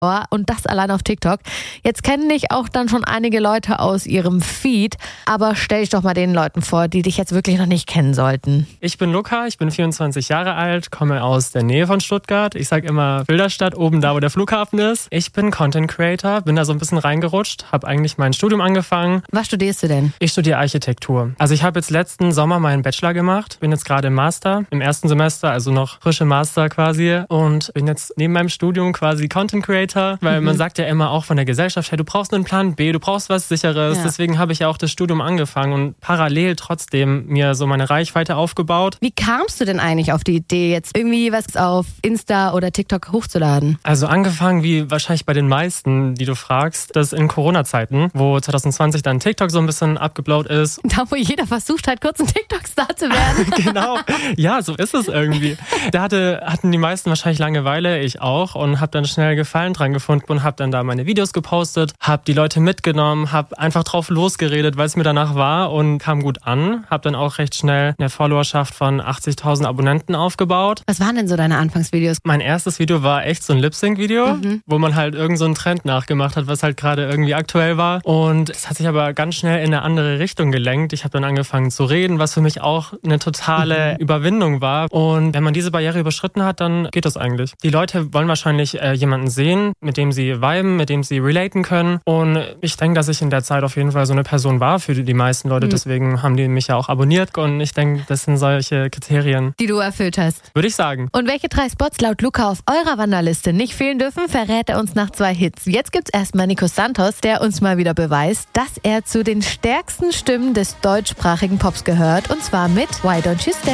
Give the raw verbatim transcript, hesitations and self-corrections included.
Und das allein auf TikTok. Jetzt kennen dich auch dann schon einige Leute aus ihrem Feed, aber stell dich doch mal den Leuten vor, die dich jetzt wirklich noch nicht kennen sollten. Ich bin Luca, ich bin vierundzwanzig Jahre alt, komme aus der Nähe von Stuttgart. Ich sag immer Bilderstadt, oben da, wo der Flughafen ist. Ich bin Content Creator, bin da so ein bisschen reingerutscht, habe eigentlich mein Studium angefangen. Was studierst du denn? Ich studiere Architektur. Also ich habe jetzt letzten Sommer meinen Bachelor gemacht, bin jetzt gerade im Master, im ersten Semester, also noch frische Master quasi und bin jetzt neben meinem Studium quasi Content Creator. Weil man sagt ja immer auch von der Gesellschaft, hey, du brauchst einen Plan B, du brauchst was Sicheres. Ja. Deswegen habe ich ja auch das Studium angefangen und parallel trotzdem mir so meine Reichweite aufgebaut. Wie kamst du denn eigentlich auf die Idee, jetzt irgendwie was auf Insta oder TikTok hochzuladen? Also angefangen wie wahrscheinlich bei den meisten, die du fragst, das in Corona-Zeiten, wo zwanzig zwanzig dann TikTok so ein bisschen abgeblaut ist. Da, wo jeder versucht hat, kurz ein TikTok-Star zu werden. Genau, ja, so ist es irgendwie. Da hatte, hatten die meisten wahrscheinlich Langeweile, ich auch, und habe dann schnell Gefallen dran gefunden und habe dann da meine Videos gepostet, habe die Leute mitgenommen, habe einfach drauf losgeredet, weil es mir danach war und kam gut an. Habe dann auch recht schnell eine Followerschaft von achtzigtausend Abonnenten aufgebaut. Was waren denn so deine Anfangsvideos? Mein erstes Video war echt so ein Lip-Sync-Video, mhm. wo man halt irgend so einen Trend nachgemacht hat, was halt gerade irgendwie aktuell war. Und es hat sich aber ganz schnell in eine andere Richtung gelenkt. Ich habe dann angefangen zu reden, was für mich auch eine totale mhm. Überwindung war. Und wenn man diese Barriere überschritten hat, dann geht das eigentlich. Die Leute wollen wahrscheinlich äh, jemanden sehen, mit dem sie viben, mit dem sie relaten können. Und ich denke, dass ich in der Zeit auf jeden Fall so eine Person war für die meisten Leute. Mhm. Deswegen haben die mich ja auch abonniert. Und ich denke, das sind solche Kriterien, die du erfüllt hast. Würde ich sagen. Und welche drei Spots laut Luca auf eurer Wanderliste nicht fehlen dürfen, verrät er uns nach zwei Hits. Jetzt gibt's erstmal Nico Santos, der uns mal wieder beweist, dass er zu den stärksten Stimmen des deutschsprachigen Pops gehört. Und zwar mit Why Don't You Stay?